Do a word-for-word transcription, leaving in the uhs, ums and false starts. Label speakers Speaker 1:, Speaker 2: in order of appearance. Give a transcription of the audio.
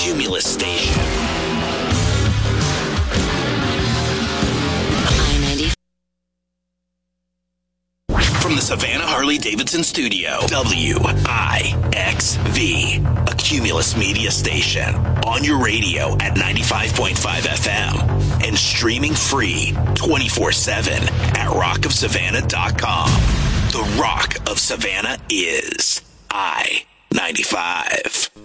Speaker 1: Cumulus Station. From the Savannah Harley-Davidson studio, W I X V, a Cumulus media station. On your radio at ninety-five point five F M and streaming free twenty-four seven at rock of savannah dot com. The Rock of Savannah is I ninety-five.